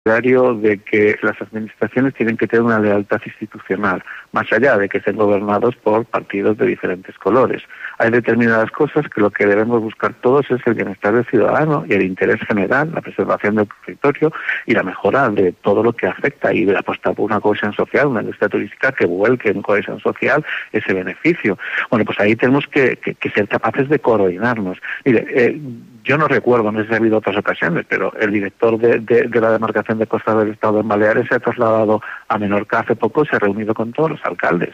de que las administraciones tienen que tener una lealtad institucional, más allá de que estén gobernados por partidos de diferentes colores. Hay determinadas cosas que lo que debemos buscar todos es el bienestar del ciudadano y el interés general, la preservación del territorio y la mejora de todo lo que afecta, y de apostar por una cohesión social, una industria turística que vuelque en cohesión social ese beneficio. Bueno, pues ahí tenemos que ser capaces de coordinarnos. Mire, yo no recuerdo, no sé si ha habido otras ocasiones, pero el director de la demarcación de Costa del Estado en Baleares se ha trasladado a Menorca hace poco y se ha reunido con todos los alcaldes.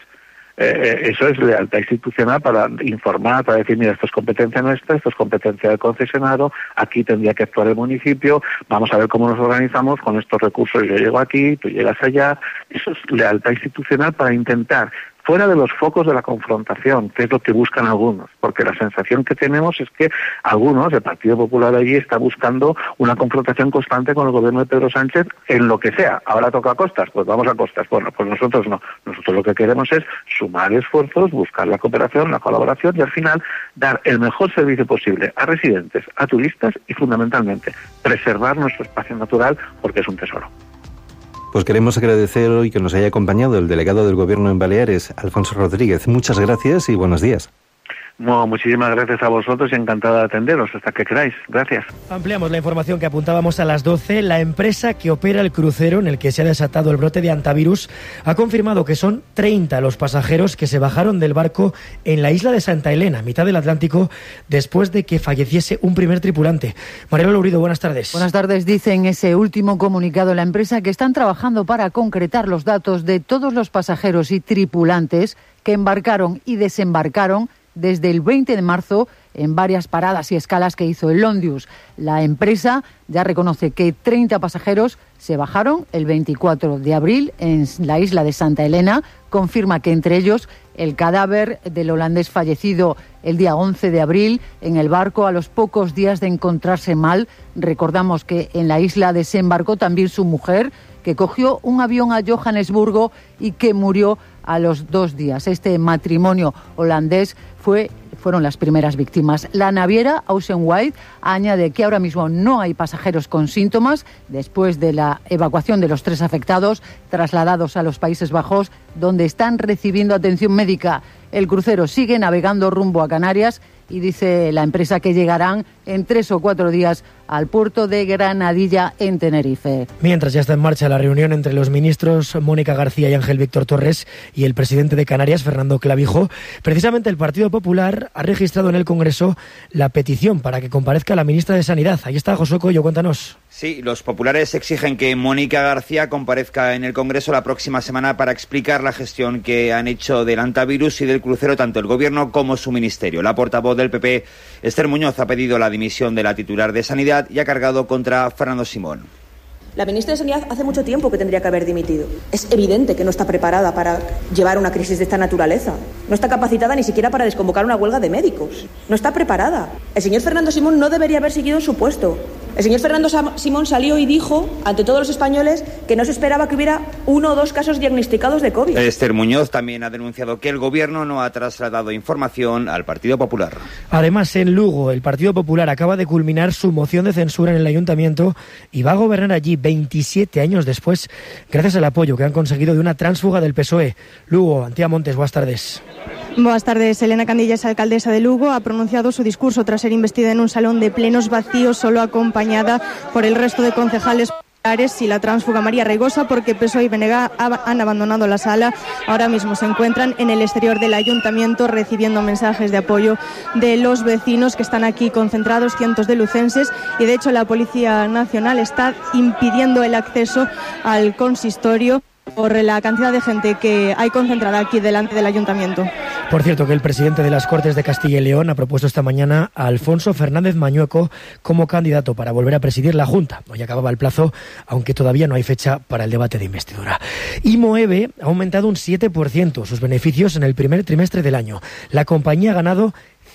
Eso es lealtad institucional para informar, para decir, mira, esto es competencia nuestra, esto es competencia del concesionario, aquí tendría que actuar el municipio, vamos a ver cómo nos organizamos con estos recursos, yo llego aquí, tú llegas allá. Eso es lealtad institucional para intentar, fuera de los focos de la confrontación, que es lo que buscan algunos, porque la sensación que tenemos es que algunos, el Partido Popular allí, está buscando una confrontación constante con el gobierno de Pedro Sánchez en lo que sea. Ahora toca a Costas, pues vamos a Costas. Bueno, pues nosotros no. Nosotros lo que queremos es sumar esfuerzos, buscar la cooperación, la colaboración y al final dar el mejor servicio posible a residentes, a turistas y fundamentalmente preservar nuestro espacio natural porque es un tesoro. Pues queremos agradecer hoy que nos haya acompañado el delegado del Gobierno en Baleares, Alfonso Rodríguez. Muchas gracias y buenos días. No, muchísimas gracias a vosotros y encantada de atenderos hasta que queráis. Gracias. Ampliamos la información que apuntábamos a las 12. La empresa que opera el crucero en el que se ha desatado el brote de hantavirus ha confirmado que son 30 los pasajeros que se bajaron del barco en la isla de Santa Elena, mitad del Atlántico, después de que falleciese un primer tripulante. Mariela Lourido, buenas tardes. Buenas tardes. Dice en ese último comunicado la empresa que están trabajando para concretar los datos de todos los pasajeros y tripulantes que embarcaron y desembarcaron desde el 20 de marzo en varias paradas y escalas que hizo el Londius. La empresa ya reconoce que 30 pasajeros se bajaron el 24 de abril en la isla de Santa Elena. Confirma que entre ellos el cadáver del holandés fallecido el día 11 de abril en el barco a los pocos días de encontrarse mal. Recordamos que en la isla desembarcó también su mujer, que cogió un avión a Johannesburgo y que murió a los 2 días. Este matrimonio holandés fueron las primeras víctimas. La naviera Ocean White añade que ahora mismo no hay pasajeros con síntomas después de la evacuación de los 3 afectados trasladados a los Países Bajos, donde están recibiendo atención médica. El crucero sigue navegando rumbo a Canarias y dice la empresa que llegarán en 3 o 4 días al puerto de Granadilla, en Tenerife. Mientras ya está en marcha la reunión entre los ministros Mónica García y Ángel Víctor Torres y el presidente de Canarias, Fernando Clavijo, precisamente el Partido Popular ha registrado en el Congreso la petición para que comparezca la ministra de Sanidad. Ahí está Josué Coello, cuéntanos. Sí, los populares exigen que Mónica García comparezca en el Congreso la próxima semana para explicar la gestión que han hecho del hantavirus y del crucero tanto el Gobierno como su ministerio. La portavoz del PP, Esther Muñoz, ha pedido la dimisión de la titular de Sanidad y ha cargado contra Fernando Simón. La ministra de Sanidad hace mucho tiempo que tendría que haber dimitido. Es evidente que no está preparada para llevar una crisis de esta naturaleza. No está capacitada ni siquiera para desconvocar una huelga de médicos. No está preparada. El señor Fernando Simón no debería haber seguido en su puesto. El señor Fernando Simón salió y dijo ante todos los españoles que no se esperaba que hubiera 1 o 2 casos diagnosticados de COVID. Esther Muñoz también ha denunciado que el Gobierno no ha trasladado información al Partido Popular. Además, en Lugo, el Partido Popular acaba de culminar su moción de censura en el Ayuntamiento y va a gobernar allí 27 años después, gracias al apoyo que han conseguido de una tránsfuga del PSOE. Lugo, Antía Montes, buenas tardes. Buenas tardes. Elena Candillas, alcaldesa de Lugo, ha pronunciado su discurso tras ser investida en un salón de plenos vacío, solo acompañada por el resto de concejales y la tránsfuga María Reigosa, porque PSOE y BNG han abandonado la sala. Ahora mismo se encuentran en el exterior del ayuntamiento recibiendo mensajes de apoyo de los vecinos que están aquí concentrados, cientos de lucenses, y de hecho la Policía Nacional está impidiendo el acceso al consistorio por la cantidad de gente que hay concentrada aquí delante del ayuntamiento. Por cierto, que el presidente de las Cortes de Castilla y León ha propuesto esta mañana a Alfonso Fernández Mañueco como candidato para volver a presidir la Junta. Hoy acababa el plazo, aunque todavía no hay fecha para el debate de investidura. Y Moeve ha aumentado un 7% sus beneficios en el primer trimestre del año. La compañía ha ganado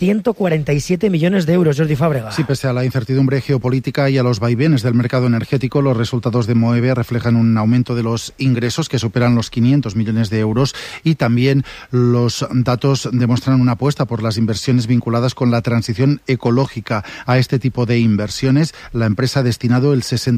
147 millones de euros, Jordi Fábrega. Sí, pese a la incertidumbre geopolítica y a los vaivenes del mercado energético, los resultados de Moeve reflejan un aumento de los ingresos que superan los 500 millones de euros y también los datos demuestran una apuesta por las inversiones vinculadas con la transición ecológica. A este tipo de inversiones, la empresa ha destinado el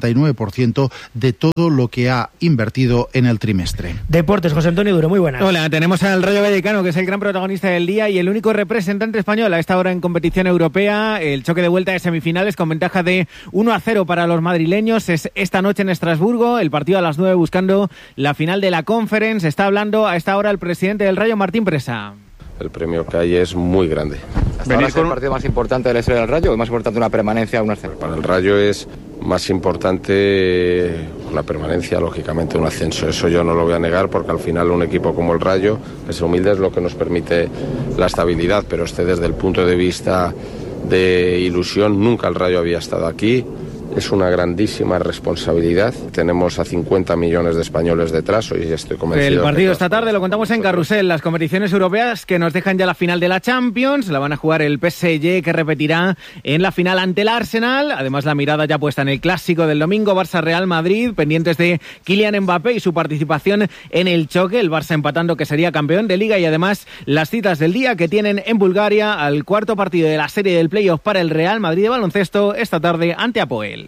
69% de todo lo que ha invertido en el trimestre. Deportes, José Antonio Duro, muy buenas. Hola, tenemos al Rayo Vallecano, que es el gran protagonista del día y el único representante español a esta hora en competición europea. El choque de vuelta de semifinales con ventaja de 1-0 para los madrileños. Es esta noche en Estrasburgo, el partido a las 9 buscando la final de la Conference. Está hablando a esta hora el presidente del Rayo, Martín Presa. El premio que hay es muy grande. ¿Hasta ahora es el partido más importante de la historia del Rayo o es más importante una permanencia a un ascenso? Para el Rayo es más importante una permanencia, lógicamente un ascenso. Eso yo no lo voy a negar porque al final un equipo como el Rayo, que es humilde, es lo que nos permite la estabilidad, pero desde el punto de vista de ilusión, nunca el Rayo había estado aquí. Es una grandísima responsabilidad. Tenemos a 50 millones de españoles detrás. Hoy estoy convencido. El partido esta tarde lo contamos en Carrusel. Las competiciones europeas que nos dejan ya la final de la Champions. La van a jugar el PSG, que repetirá en la final ante el Arsenal. Además, la mirada ya puesta en el clásico del domingo, Barça-Real Madrid, pendientes de Kylian Mbappé y su participación en el choque. El Barça empatando, que sería campeón de Liga. Y además, las citas del día que tienen en Bulgaria al cuarto partido de la serie del playoff para el Real Madrid de baloncesto esta tarde ante Apoel.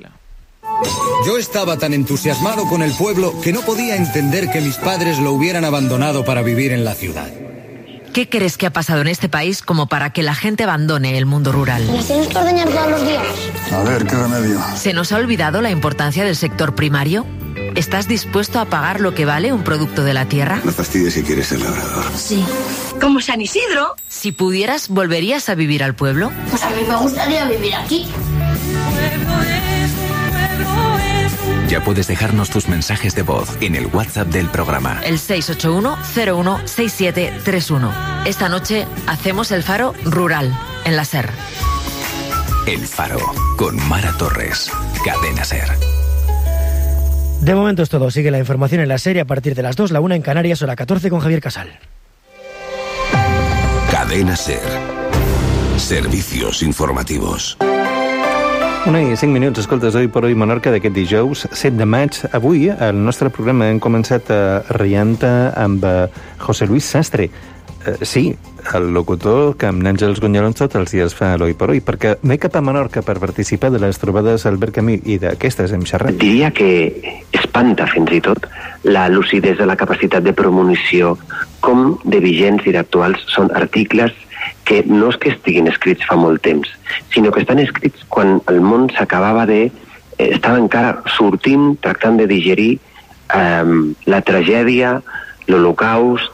Yo estaba tan entusiasmado con el pueblo que no podía entender que mis padres lo hubieran abandonado para vivir en la ciudad. ¿Qué crees que ha pasado en este país como para que la gente abandone el mundo rural? ¿Las tienes que ordeñar todos los días? A ver, ¿qué remedio? ¿Se nos ha olvidado la importancia del sector primario? ¿Estás dispuesto a pagar lo que vale un producto de la tierra? No fastidies si quieres ser labrador. Sí. ¿Como San Isidro? Si pudieras, ¿volverías a vivir al pueblo? Pues a mí me gustaría vivir aquí. Ya puedes dejarnos tus mensajes de voz en el WhatsApp del programa. El 681-016731. Esta noche hacemos el Faro Rural, en la SER. El Faro, con Mara Torres. Cadena SER. De momento es todo. Sigue la información en la serie a partir de las 2, la 1 en Canarias, hora 14 con Javier Casal. Cadena SER. Servicios informativos. 1 i 5 minuts, escoltes, Hoy por Hoy Menorca d'aquest dijous, 7 de maig. Avui, al nostre programa, hem començat riant amb José Luis Sastre. Sí, el locutor que amb Àngels Gonyalons tots els dies fa l'Hoy por Hoy, perquè ve cap a Menorca per participar de les trobades Albert Camus i d'aquestes hem xerrat. Diria que espanta fins i tot la lucidesa, la capacitat de premonició, com de vigents i d'actuals són articles que no és que estiguin escrits fa molt temps, sinó que estan escrits quan el món s'acabava de... estava encara sortint, tractant de digerir la tragèdia, l'Holocaust,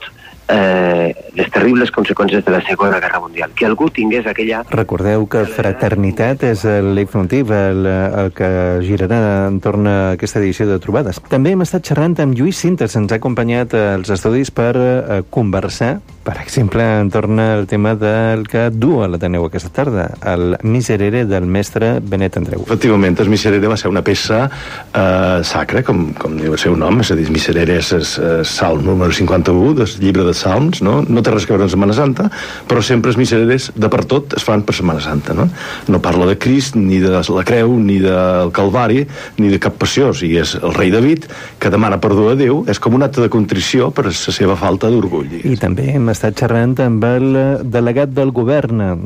les terribles conseqüències de la Segona Guerra Mundial. Que algú tingués aquella... Recordeu que fraternitat és el leitmotiv, el que girarà entorn a aquesta edició de trobades. També hem estat xerrant amb Lluís Sintes, ens ha acompanyat als estudis per conversar, per exemple, entorn al tema del que du a l'Ateneu aquesta tarda, el Miserere del mestre Benet Andreu. Efectivament, el Miserere va ser una peça sacra, com diu el seu nom, és a dir, Miserere és Salm número 51 del llibre de Salms, no té res que veure amb Setmana Santa, però sempre els misereres de per tot es fan per Setmana Santa, no parla de Crist, ni de la creu, ni del Calvari, ni de cap passió, o sigui, és el rei David que demana perdó a Déu, és com un acte de contrició per la seva falta d'orgull. I també hem estat xerrant amb el delegat del govern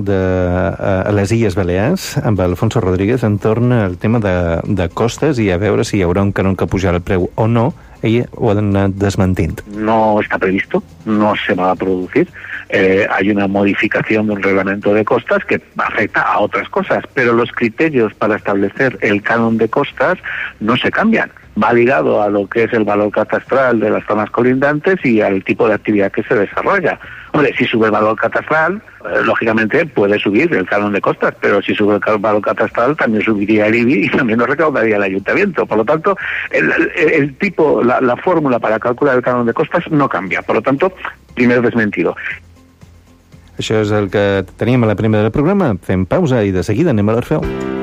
a les Illes Balears, amb Alfonso Rodríguez, entorn al tema de costes i a veure si hi haurà un canon que pujarà el preu o no. Ella ho ha anat desmentint. No está previsto, no se va a producir. Hay una modificación de un reglamento de costas que afecta a otras cosas, pero los criterios para establecer el canon de costas no se cambian. Va ligado a lo que es el valor catastral de las zonas colindantes y al tipo de actividad que se desarrolla. Hombre, si sube el valor catastral, lógicamente puede subir el canon de costas, pero si sube el valor catastral también subiría el IBI y también lo recaudaría el ayuntamiento. Por lo tanto, el tipo, la fórmula para calcular el canon de costas no cambia. Por lo tanto, primer desmentido. Això és el que teníem a la primera del programa. Fem pausa i de seguida anem a l'Orfeu.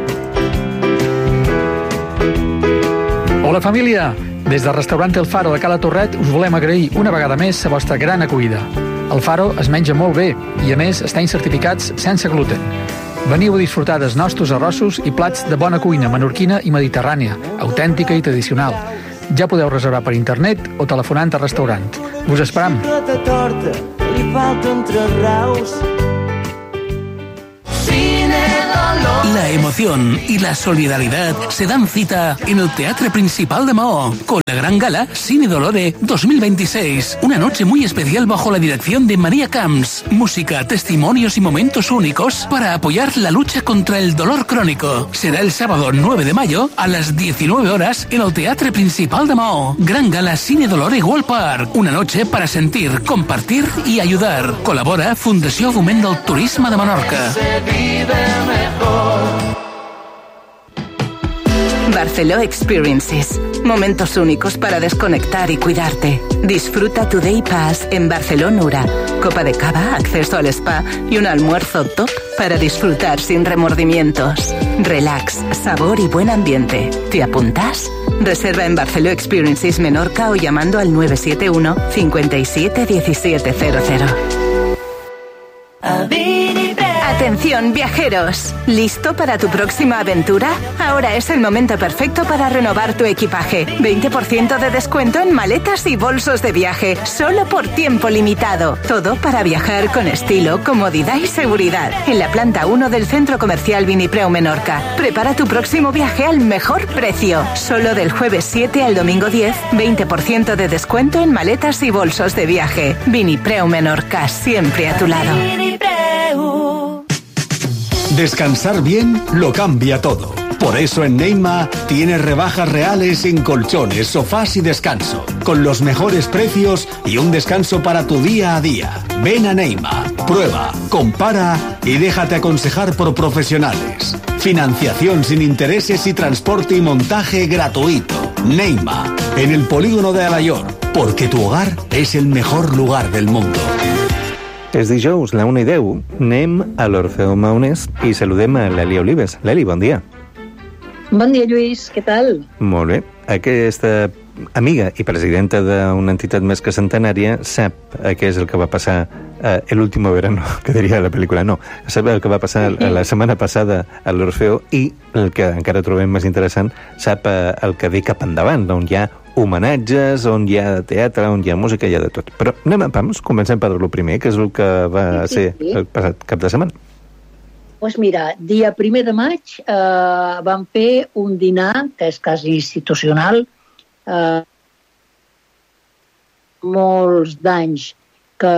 Hola família, des del restaurant El Faro de Cala Torret us volem agrair una vegada més la vostra gran acollida. El faro es menja molt bé i, a més, estan certificats sense gluten. Veniu a disfrutar dels nostres arrossos i plats de bona cuina menorquina i mediterrània, autèntica i tradicional. Ja podeu reservar per internet o telefonant al restaurant. Us esperam. Li falten 3 raus. La emoción y la solidaridad se dan cita en el Teatro Principal de Mahó con la gran gala Cine Dolore 2026. Una noche muy especial bajo la dirección de María Camps. Música, testimonios y momentos únicos para apoyar la lucha contra el dolor crónico. Será el sábado 9 de mayo a las 19 horas en el Teatro Principal de Mahó. Gran gala Cine Dolore World Park. Una noche para sentir, compartir y ayudar. Colabora Fundació Foment del Turisme de Menorca. Barceló Experiences. Momentos únicos para desconectar y cuidarte. Disfruta tu Day Pass en Barceló Nura. Copa de cava, acceso al spa y un almuerzo top para disfrutar sin remordimientos. Relax, sabor y buen ambiente. ¿Te apuntas? Reserva en Barceló Experiences Menorca o llamando al 971 57 1700. Atención, viajeros. ¿Listo para tu próxima aventura? Ahora es el momento perfecto para renovar tu equipaje. 20% de descuento en maletas y bolsos de viaje, solo por tiempo limitado. Todo para viajar con estilo, comodidad y seguridad. En la planta 1 del Centro Comercial Vinipreu Menorca. Prepara tu próximo viaje al mejor precio. Solo del jueves 7 al domingo 10, 20% de descuento en maletas y bolsos de viaje. Vinipreu Menorca, siempre a tu lado. Descansar bien lo cambia todo. Por eso en Neima tienes rebajas reales en colchones, sofás y descanso, con los mejores precios y un descanso para tu día a día. Ven a Neima, prueba, compara y déjate aconsejar por profesionales. Financiación sin intereses y transporte y montaje gratuito. Neima, en el polígono de Alayor, porque tu hogar es el mejor lugar del mundo. És dijous, la 1:10. Anem a l'Orfeó Maonès i saludem a l'Eli Olives. L'Eli, bon dia. Bon dia, Lluís. Què tal? Molt bé. Aquesta amiga i presidenta d'una entitat més que centenària sap què és el que va passar el último verano, que diria la pel·lícula. No, sap el que va passar la setmana passada a l'Orfeó i el que encara trobem més interessant, sap el que ve cap endavant, on hi ha homenatges, on hi ha teatre, on hi ha música, hi ha de tot. Però anem a pams, comencem per el primer, que és el que va ser el passat cap de setmana. Doncs mira, dia 1 de maig vam fer un dinar, que és quasi institucional, molts d'anys que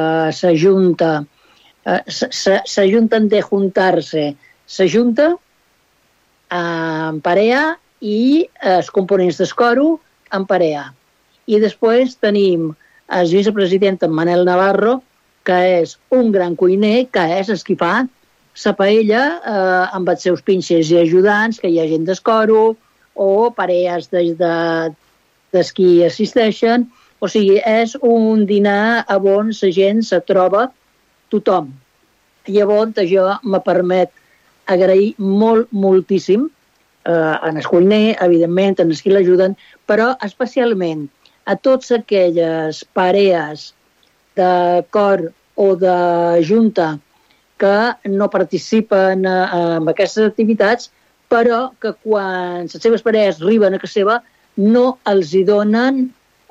s'ajunten de juntar-se, s'ajunta en parella i els components del coro en parella. I després tenim el vicepresident en Manel Navarro, que és un gran cuiner, que és el que fa la paella amb els seus pinxes i ajudants, que hi ha gent del coro, o parelles dels qui assisteixen. O sigui, és un dinar on la gent se troba tothom. Llavors, això me permet agrair moltíssim en el cuiner, evidentment, en els qui l'ajuden, però especialment a tots aquelles parelles de cor o de junta que no participen en aquestes activitats, però que quan les seves parelles arriben a casa seva no els hi donen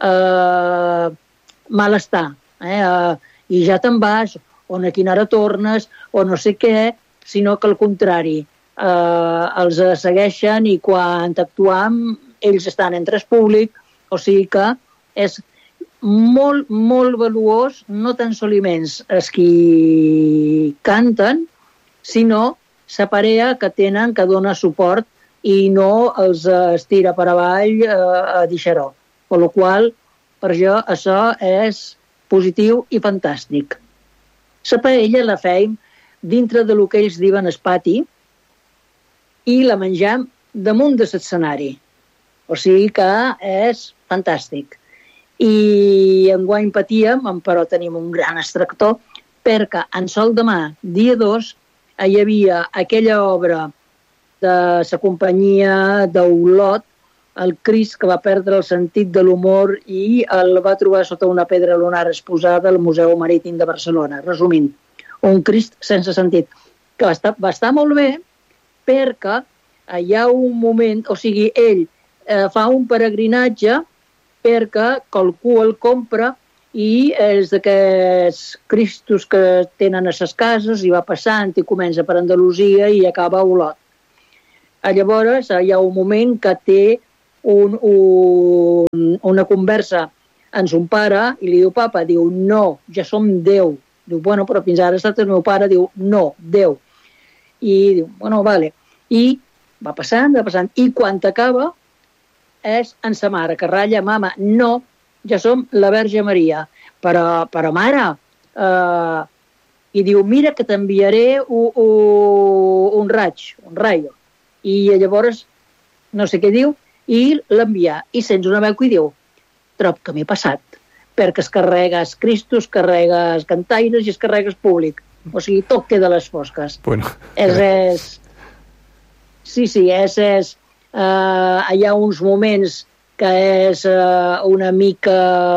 malestar. I ja te'n vas, o a quina hora tornes, o no sé què, sinó que al contrari, els segueixen i quan actuam ells estan entre el públic, o sigui que és molt, molt valuós, no tan soliments els qui canten, sinó la parella que tenen, que dona suport i no els estira per avall a deixar-ho. Per la qual per això és positiu i fantàstic. La paella la feim dintre de lo que ells diuen el pati i la mengem damunt de l'escenari. O sigui que és fantàstic. I enguany patíem, però tenim un gran extractor, perquè en sol demà, dia 2, hi havia aquella obra de la companyia d'Olot el Crist que va perdre el sentit de l'humor i el va trobar sota una pedra lunar exposada al Museu Marítim de Barcelona. Resumint, un Crist sense sentit, que va estar molt bé perquè hi ha un moment, o sigui, ell fa un peregrinatge perquè qualcú el compra i és d'aquests Cristos que tenen a ses cases i va passant i comença per Andalusia i acaba a Olot. Llavors hi ha un moment que té una conversa amb son pare i li diu, papa, diu, no, ja som Déu. Diu, bueno, però fins ara ha estat el meu pare, diu, no, Déu. I diu, bueno, vale. I va passant, i quan acaba és en sa mare, que ratlla, mama, no, ja som la Verge Maria, però mare, i diu, mira que t'enviaré un rayo. I llavors, no sé què diu, i l'envia, i sents una veu que diu, trob que m'he passat, perquè es carregues Cristos, carregues cantaires i es carregues públic. O sigui, tot queda a les fosques. Bueno. Sí, hi ha uns moments que és una mica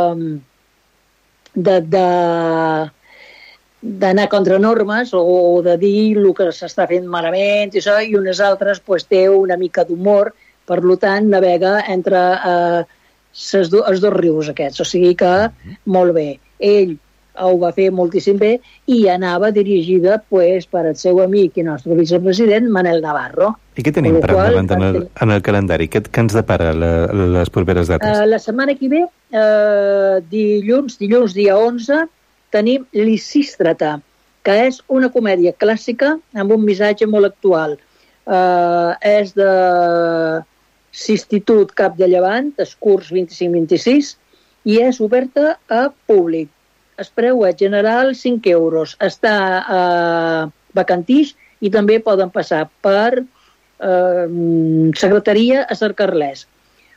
d'anar contra normes o de dir el que s'està fent malament i això, i unes altres pues, té una mica d'humor, per tant navega entre els dos rius aquests, o sigui que molt bé. Ell ho va fer moltíssim bé i anava dirigida pues, per el seu amic i nostre vicepresident Manel Navarro. I què tenim per endavant en el calendari? Què ens depara les properes dates? La setmana que ve, dilluns dia 11, tenim Lisístrata, que és una comèdia clàssica amb un missatge molt actual. És de l'Institut Cap de Llevant, es curs 25-26, i és oberta a públic. El preu és general 5 euros. Està vacantix i també poden passar per secretaria a cercar-les.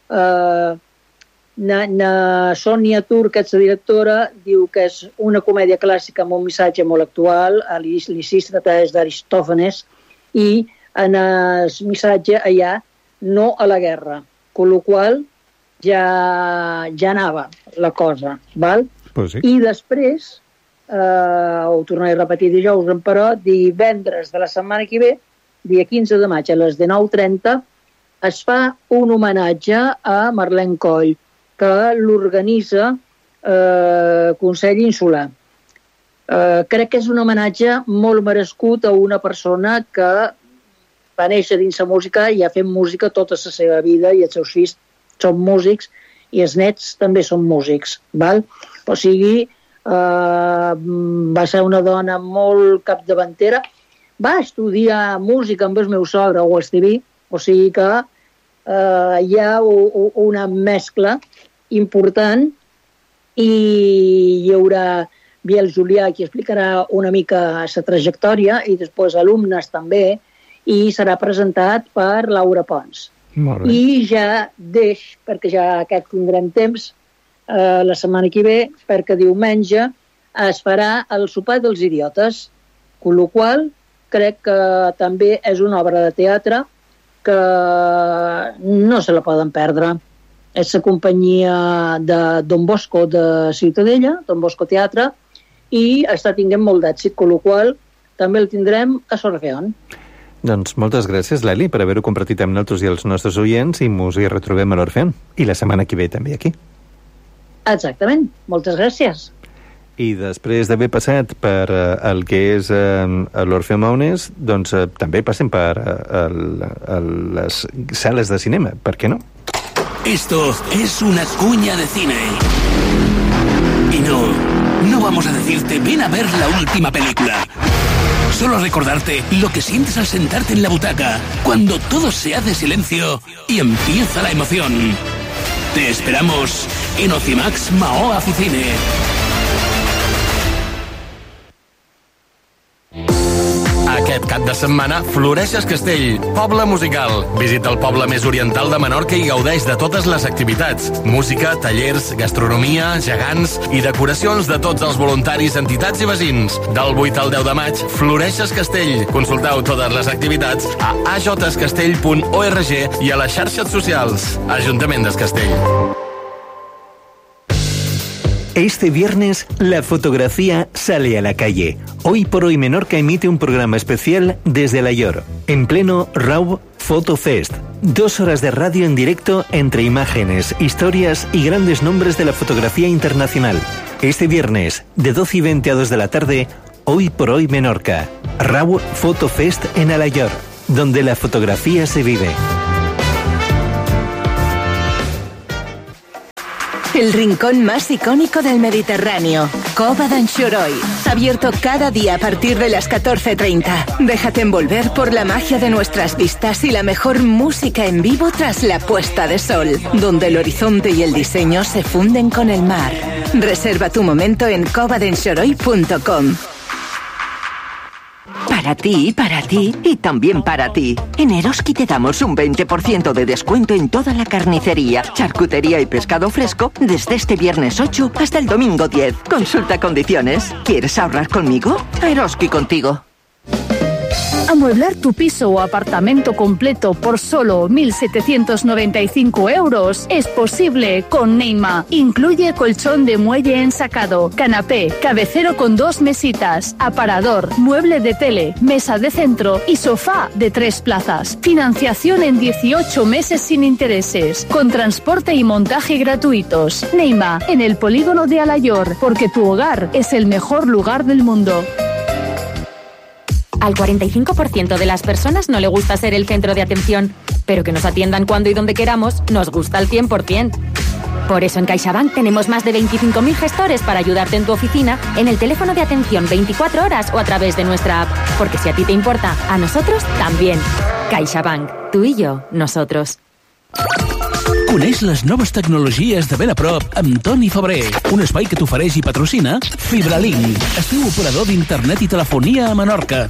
Sònia Tur, que és la directora, diu que és una comèdia clàssica amb un missatge molt actual. Lisístrata és d'Aristòfanes i en el missatge allà no a la guerra, amb la qual ja anava la cosa, val? Pues sí. I després, ho tornaré a repetir dijous, però divendres de la setmana que ve, dia 15 de maig a les 19:30, es fa un homenatge a Marlene Coll, que l'organitza Consell Insular. Crec que és un homenatge molt merescut a una persona que va néixer dins la música i ha fet música tota la seva vida i els seus fills són músics i els nets també són músics, val? O sigui, va ser una dona molt capdavantera, va estudiar música amb el meu sogre o Estiví, o sigui que hi ha una mescla important i hi haurà Biel Julià qui explicarà una mica la trajectòria i després alumnes també, i serà presentat per Laura Pons. I ja perquè ja aquest tindrem temps la setmana que ve, perquè diumenge es farà el sopar dels idiotes, amb la qual crec que també és una obra de teatre que no se la poden perdre. És la companyia de Don Bosco de Ciutadella, Don Bosco Teatre, i està tinguent molt d'èxit, amb la qual també el tindrem a Sorfeon. Doncs moltes gràcies, Leli, per haver-ho compartit amb nosaltres i els nostres oients, i mos hi retrobem a l'Orfeon. I la setmana que ve també aquí. Exactament. Moltes gràcies. I després d'haver passat per el que és l'Orfeó Maonès, doncs també passen per les sales de cinema. Per què no? Esto es una cuña de cine. Y no vamos a decirte ven a ver la última película. Solo recordarte lo que sientes al sentarte en la butaca, cuando todo se hace silencio y empieza la emoción. Te esperamos en Ocimax Maó Aficine. Aquest cap cap de setmana, Floreixes Castell, poble musical. Visita el poble més oriental de Menorca i gaudeix de totes les activitats. Música, tallers, gastronomia, gegants i decoracions de tots els voluntaris, entitats i veïns. Del 8 al 10 de maig, Floreixes Castell. Consulteu totes les activitats a ajscastell.org i a les xarxes socials. Ajuntament d'Escastell. Este viernes, la fotografía sale a la calle. Hoy por Hoy Menorca emite un programa especial desde Alayor, en pleno RAW Photo Fest. 2 horas de radio en directo entre imágenes, historias y grandes nombres de la fotografía internacional. Este viernes, de 12:20 a 2 de la tarde, Hoy por Hoy Menorca. RAW Photo Fest en Alayor, donde la fotografía se vive. El rincón más icónico del Mediterráneo, Cova d'Anxoroy. Abierto cada día a partir de las 14:30. Déjate envolver por la magia de nuestras vistas y la mejor música en vivo tras la puesta de sol, donde el horizonte y el diseño se funden con el mar. Reserva tu momento en covadenxoroy.com. Para ti y también para ti. En Eroski te damos un 20% de descuento en toda la carnicería, charcutería y pescado fresco desde este viernes 8 hasta el domingo 10. Consulta condiciones. ¿Quieres ahorrar conmigo? Eroski contigo. Amueblar tu piso o apartamento completo por solo 1.795 euros es posible con Neima. Incluye colchón de muelle ensacado, canapé, cabecero con 2 mesitas, aparador, mueble de tele, mesa de centro y sofá de 3 plazas. Financiación en 18 meses sin intereses, con transporte y montaje gratuitos. Neima, en el polígono de Alayor, porque tu hogar es el mejor lugar del mundo. Al 45% de las personas no le gusta ser el centro de atención, pero que nos atiendan cuando y donde queramos nos gusta al 100%. Por eso en CaixaBank tenemos más de 25.000 gestores para ayudarte en tu oficina, en el teléfono de atención 24 horas o a través de nuestra app. Porque si a ti te importa, a nosotros también. CaixaBank. Tú y yo, nosotros. Coneix les noves tecnologies de ben a prop amb Toni Febrer, un espai que t'ofereix i patrocina FibraLink, el teu operador d'internet i telefonia a Menorca.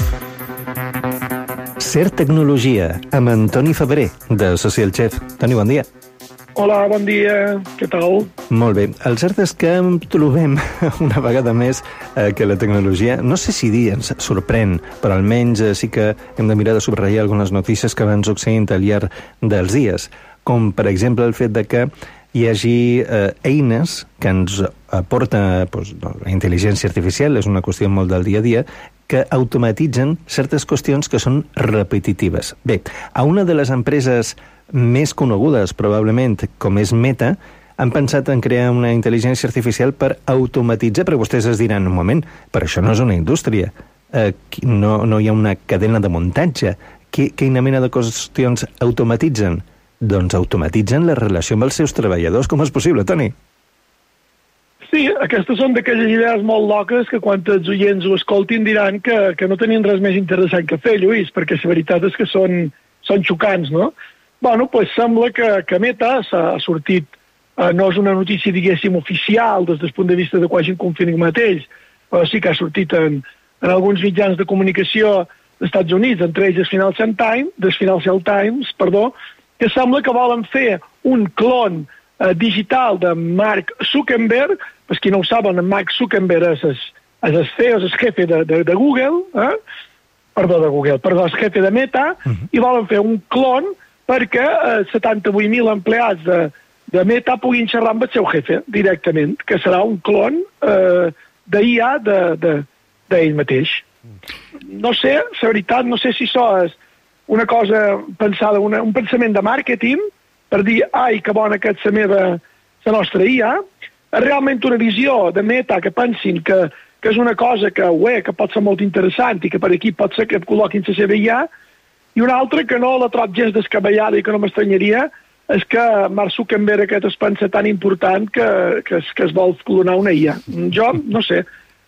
Ser Tecnologia, amb Antoni Febrer, de Social Chef. Toni, bon dia. Hola, bon dia. Què tal? Molt bé. El cert és que trobem una vegada més que la tecnologia, no sé si dir ens sorprèn, però almenys sí que hem de mirar de subratllar algunes notícies que van succeint al llarg dels dies, com per exemple el fet de que hi hagi eines que ens aporta la intel·ligència artificial, és una qüestió molt del dia a dia, que automatitzen certes qüestions que són repetitives. Bé, a una de les empreses més conegudes, probablement, com és Meta, han pensat en crear una intel·ligència artificial per automatitzar, però vostès es diran, un moment, però això no és una indústria, no hi ha una cadena de muntatge, quina mena de qüestions automatitzen? Doncs automatitzen la relació amb els seus treballadors. Com és possible, Toni? Sí, aquestes són d'aquelles idees molt loques que quan els oients ho escoltin diran que no tenien res més interessant que fer, Lluís, perquè la veritat és que són xocants, no? Bueno, doncs sembla que Meta s'ha sortit, no és una notícia, diguéssim, oficial des del punt de vista de quasi confirmat ells, però sí que ha sortit en alguns mitjans de comunicació dels Estats Units, entre ells el Financial Times, que sembla que volen fer un clon digital de Mark Zuckerberg. Per qui no ho saben, Mark Zuckerberg és el CEO, és el jefe de Google, el jefe de Meta, i volen fer un clon perquè 78.000 empleats de Meta puguin xerrar amb el seu jefe directament, que serà un clon d'IA d'ell mateix. No sé, la veritat, no sé si això és una cosa pensada, un pensament de màrqueting, per dir, ai, que bona que és la nostra IA, és realment una visió de Meta que pensin que és una cosa que pot ser molt interessant i que per aquí pot ser que col·loquin la seva IA, i una altra que no la trob gens descabellada i que no m'estranyaria és que Mark Zuckerberg aquest es pensa tan important que es vol clonar una IA. Jo, no sé,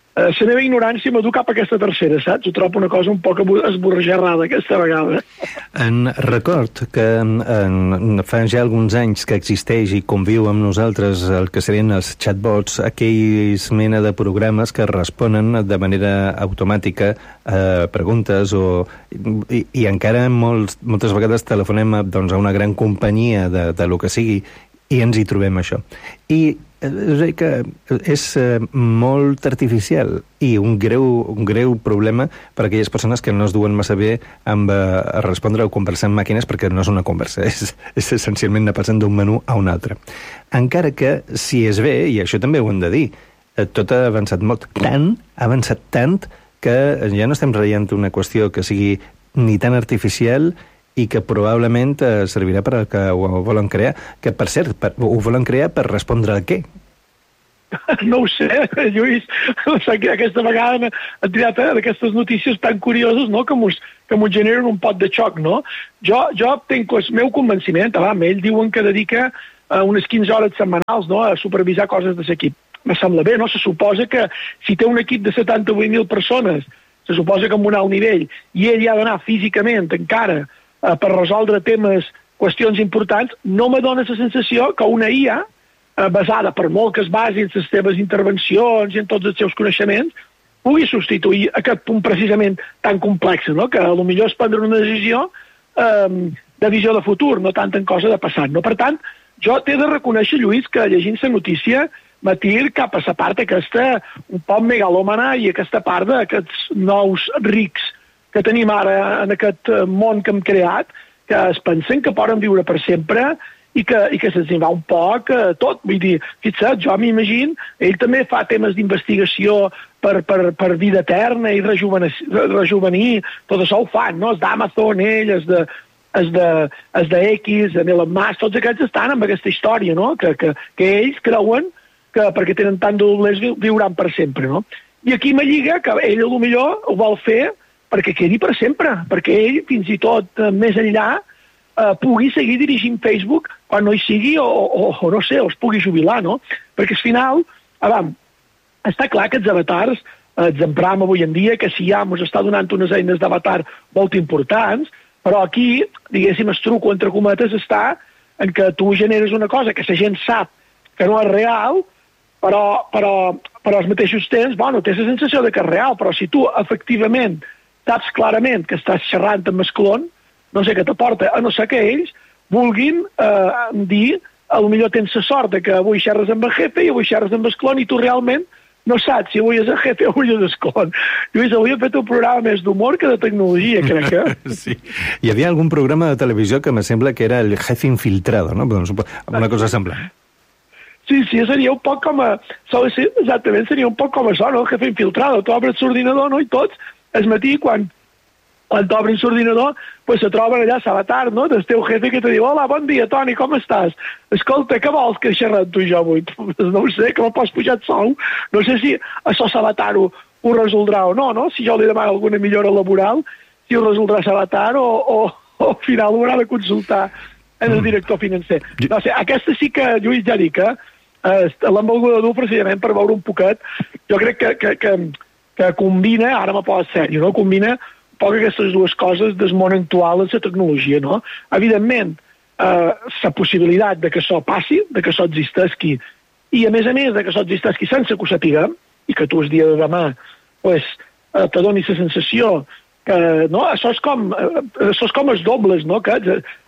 la meva ignorància m'ha dut cap a aquesta tercera, saps? Ho trobo una cosa un poc esborrejarrada aquesta vegada. En record que fa ja alguns anys que existeix i conviu amb nosaltres el que serien els chatbots, aquells mena de programes que responen de manera automàtica a preguntes i encara moltes vegades telefonem a una gran companyia de lo que sigui i ens hi trobem això. I que és molt artificial i un greu problema per a aquelles persones que no es duen massa bé amb a respondre o conversar amb màquines, perquè no és una conversa, és essencialment anar passant d'un menú a un altre. Encara que, si és bé, i això també ho hem de dir, tot ha avançat molt, ha avançat tant que ja no estem veient una qüestió que sigui ni tan artificial i que probablement servirà per al que ho volen crear, que per cert, ho volen crear per respondre a què? No ho sé, Lluís, aquesta vegada he triat d'aquestes notícies tan curioses, no?, que m'ho generen un pot de xoc, no? Jo tenc el meu convenciment, ells diuen que dedica unes 15 hores setmanals, no?, a supervisar coses de l'equip. Me sembla bé, no? Se suposa que si té un equip de 78.000 persones, se suposa que amb un alt nivell, i ell ha d'anar físicament encara per resoldre temes, qüestions importants, no me dona la sensació que una IA, basada per molt que es basi en les seves intervencions i en tots els seus coneixements, pugui substituir aquest punt precisament tan complex, no?, que potser és prendre una decisió de visió de futur, no tant en cosa de passat. No? Per tant, jo t'he de reconèixer, Lluís, que llegint la notícia m'atir cap a la part aquesta un poc megalòmana i aquesta part d'aquests nous rics que tenim ara en aquest món que hem creat, que es pensen que poden viure per sempre i que se'ns va un poc tot. Vull dir, fixa't, jo m'imagino, ell també fa temes d'investigació per vida eterna i rejuvenir, tot això ho fan, no? Els d'Amazon, ell, els de X, de Elon Musk, tots aquests estan amb aquesta història, no? Que ells creuen que perquè tenen tant de doblers viuran per sempre, no? I aquí me lliga que ell potser ho vol fer perquè quedi per sempre, perquè ell, fins i tot més enllà, pugui seguir dirigint Facebook quan no hi sigui o no sé, o es pugui jubilar, no? Perquè al final, està clar que els avatars els empram avui en dia, que si ja ens està donant unes eines d'avatar molt importants, però aquí, diguéssim, el truco, entre cometes, està en que tu generes una cosa que la gent sap que no és real, però als mateixos temps, té la sensació de que és real, però si tu efectivament saps clarament que estàs xerrant amb el clon, no sé què t'aporta, a no ser que ells vulguin dir, potser tens la sort que avui xerres amb el jefe i avui xerres amb el clon i tu realment no saps si avui és el jefe o avui és el clon. Lluís, avui hem fet un programa més d'humor que de tecnologia, crec que. Sí. Hi havia algun programa de televisió que me sembla que era el jefe infiltrado, no? Una cosa semblant. Sí, seria un poc com exactament, seria un poc com això, no? El jefe infiltrado. Tu obres l'ordinador, no? I tots, el matí, quan t'obren l'ordinador, pues se troben allà l'avatar, no?, del teu jefe que te diu: hola, bon dia, Toni, com estàs? Escolta, què vols que xerrem tu i jo avui? No ho sé, que me pots pujar el sou. No sé si això l'avatar ho resoldrà o no? Si jo li demano alguna millora laboral, si ho resoldrà l'avatar o al final ho haurà de consultar en el director financer. No sé, aquesta sí que, Lluís, ja dic, l'hem volguda dur precisament per veure un poquet. Jo crec que combina, ara me posa sèrio, no? Combina un poc aquestes dues coses del món actual en la tecnologia, no? Evidentment, la possibilitat de que això passi, de que això existeixi, i a més de que això existeixi sense que ho sapiguem, i que tu el dia de demà te donis la sensació que, no? Això és com els dobles, no? Que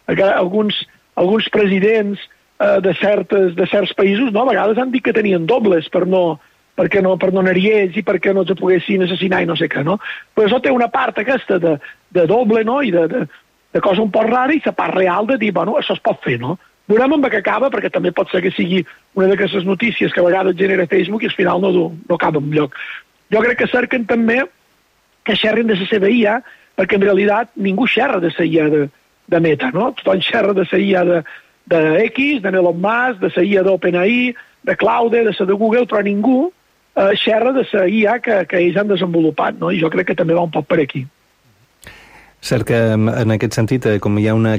alguns presidents de certs països, no? A vegades han dit que tenien dobles per no anar-hi ells i perquè no els poguessin assassinar i no sé què, no? Però això té una part aquesta de doble, no?, i de cosa un poc rara, i la part real de dir, bueno, això es pot fer, no? Veurem amb què acaba, perquè també pot ser que sigui una d'aquestes notícies que a vegades genera Facebook i al final no acaba enlloc. Jo crec que cerquen també que xerren de la seva IA, perquè en realitat ningú xerra de la IA de Meta, no? Tothom xerra de la IA de X, de Elon Musk, de la IA d'OpenAI, de Claude, de la de Google, però ningú xerra de la IA que ells han desenvolupat, no? I jo crec que també va un poc per aquí. Cert que en aquest sentit, com hi ha una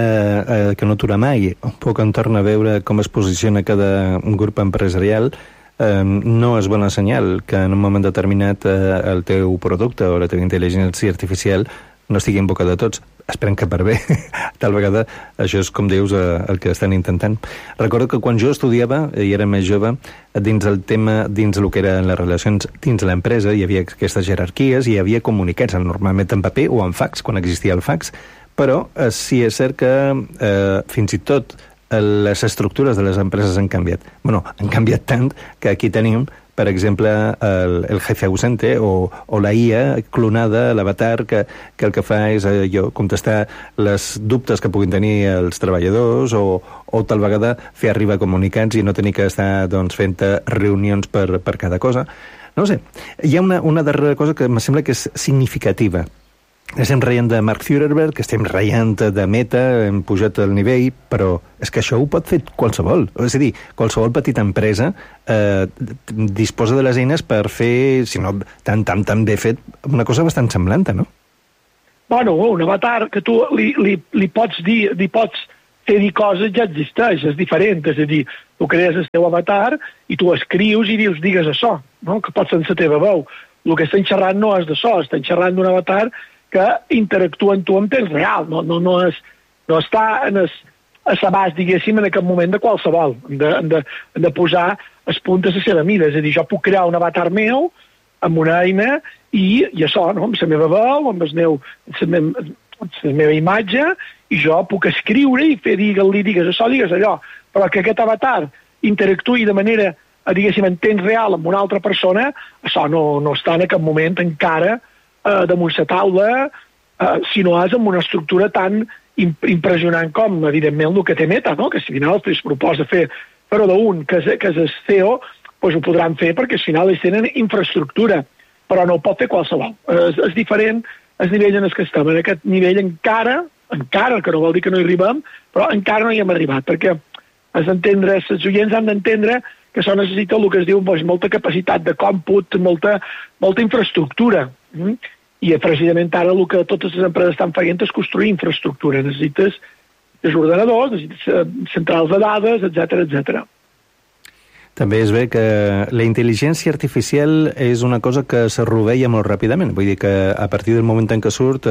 carrera que no atura mai, un poc entorn a veure com es posiciona cada grup empresarial, no és bona senyal que en un moment determinat el teu producte o la teva intel·ligència artificial no estigui en boca de tots. Esperem que per bé. Tal vegada això és, com dius, el que estan intentant. Recordo que quan jo estudiava, i era més jove, dins el tema, dins el que eren les relacions dins l'empresa, hi havia aquestes jerarquies i hi havia comunicats, normalment en paper o en fax, quan existia el fax, però sí és cert que fins i tot les estructures de les empreses han canviat. Bueno, han canviat tant que aquí tenim, per exemple, el jefe ausente o la IA clonada, l'avatar, que el que fa és contestar les dubtes que puguin tenir els treballadors o tal vegada fer arribar comunicats i no tenir que estar fent reunions per cada cosa. No sé, hi ha una darrera cosa que em sembla que és significativa. Estem reient de Mark Zuckerberg, estem reient de Meta, hem pujat el nivell, però és que això ho pot fer qualsevol. És a dir, qualsevol petita empresa disposa de les eines per fer, si no tan bé fet, una cosa bastant semblant, no? Bueno, un avatar que tu li pots dir, pots fer dir coses, ja existeix, és diferent. És a dir, tu crees el teu avatar i tu escrius i dius, digues això, no? Que pot ser en la teva veu. El que estem xerrant no és d'això, estem xerrant d'un avatar que interactua amb tu en temps real, no està a l'abast, diguéssim, en aquest moment de qualsevol. Hem de posar els punts a la seva mida, és a dir, jo puc crear un avatar meu amb una eina i això, no? Amb la meva veu, amb la meva imatge, i jo puc escriure i fer, digues això, digues allò, però que aquest avatar interactuï de manera, diguéssim, en temps real amb una altra persona, això no està en aquest moment encara damunt la taula, si no és amb una estructura tan impressionant com, evidentment, el que té Meta, no? Que si al final es proposa fer-ho d'un, que és el CEO, doncs ho podran fer perquè al final ells tenen infraestructura, però no ho pot fer qualsevol. És diferent el nivell en què estem. En aquest nivell encara, que no vol dir que no hi arribem, però encara no hi hem arribat, perquè els oients han d'entendre que això necessita el que es diu molta capacitat de còmput, molta infraestructura. I precisament ara el que totes les empreses estan fent és construir infraestructura. Necessites ordenadors, necessites centrals de dades, etc. També es ve que la intel·ligència artificial és una cosa que se rovella molt ràpidament. Vull dir que a partir del moment en què surt,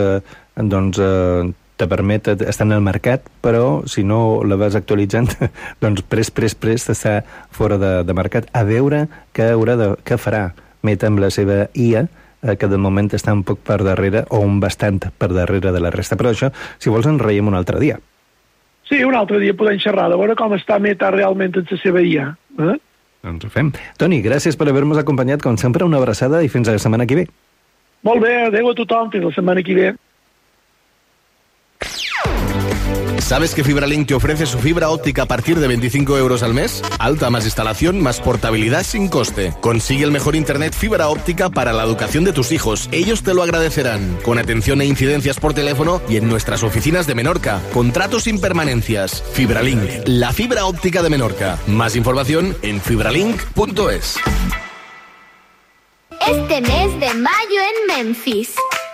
te permet estar en el mercat, però si no la vas actualitzant, doncs prest està fora de mercat. A veure què farà Meta amb la seva IA, que de moment està un poc per darrere, o un bastant per darrere de la resta. Però això, si vols, en reiem un altre dia. Sí, un altre dia podem xerrar, de veure com està Meta realment en la seva IA. Doncs ho fem. Toni, gràcies per haver-nos acompanyat, com sempre, una abraçada i fins la setmana que ve. Molt bé, adeu a tothom, fins la setmana que ve. ¿Sabes que FibraLink te ofrece su fibra óptica a partir de 25 euros al mes? Alta más instalación más portabilidad sin coste. Consigue el mejor internet fibra óptica para la educación de tus hijos. Ellos te lo agradecerán. Con atención e incidencias por teléfono y en nuestras oficinas de Menorca. Contratos sin permanencias. FibraLink, la fibra óptica de Menorca. Más información en fibralink.es. Este mes de mayo en Memphis.